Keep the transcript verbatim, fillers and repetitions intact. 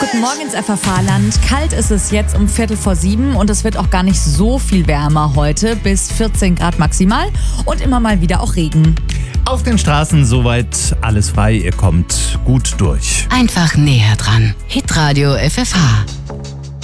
Guten Morgen ins F F H-Land. Kalt ist es jetzt um Viertel vor sieben und es wird auch gar nicht so viel wärmer heute, bis vierzehn Grad maximal und immer mal wieder auch Regen. Auf den Straßen soweit alles frei, ihr kommt gut durch. Einfach näher dran. Hitradio F F H.